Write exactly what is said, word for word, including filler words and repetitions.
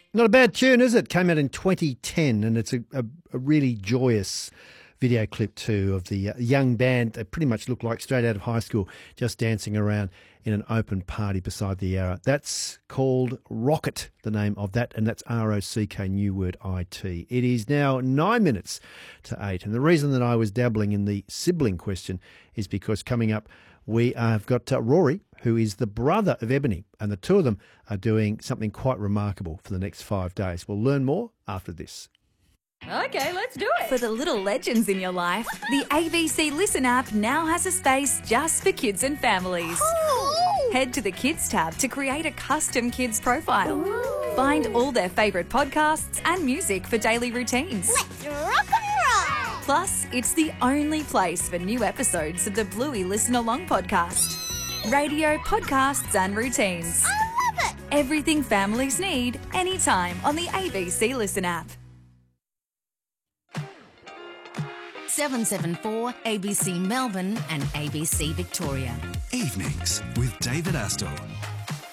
Not a bad tune, is it? Came out in twenty ten, and it's a, a, a really joyous video clip too of the uh, young band. They pretty much look like straight out of high school, just dancing around in an open party beside the Yarra. That's called Rocket, the name of that, and that's R O C K, new word I T. It is now nine minutes to eight, and the reason that I was dabbling in the sibling question is because coming up we have got uh, Rory, who is the brother of Ebony, and the two of them are doing something quite remarkable for the next five days. We'll learn more after this. Okay, let's do it. For the little legends in your life, the A B C Listen app now has a space just for kids and families. Ooh. Head to the Kids tab to create a custom kids profile. Ooh. Find all their favourite podcasts and music for daily routines. Let's rock and roll. Plus, it's the only place for new episodes of the Bluey Listen Along podcast. Radio, podcasts and routines. I love it. Everything families need, anytime on the A B C Listen app. seven seven four A B C Melbourne and A B C Victoria. Evenings with David Astor.